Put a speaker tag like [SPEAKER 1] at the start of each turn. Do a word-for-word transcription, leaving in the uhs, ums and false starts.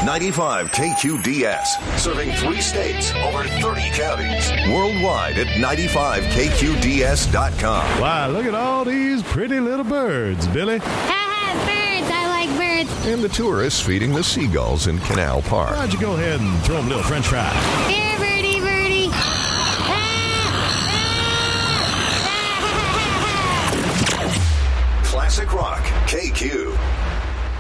[SPEAKER 1] ninety-five K Q D S, serving three states, over thirty counties. Worldwide at ninety-five K Q D S dot com.
[SPEAKER 2] Wow, look at all these pretty little birds, Billy.
[SPEAKER 3] Birds, I like birds.
[SPEAKER 1] And the tourists feeding the seagulls in Canal Park.
[SPEAKER 2] Why'd you go ahead and throw them a little french fry?
[SPEAKER 3] Here, birdie, birdie.
[SPEAKER 1] Classic Rock, K Q.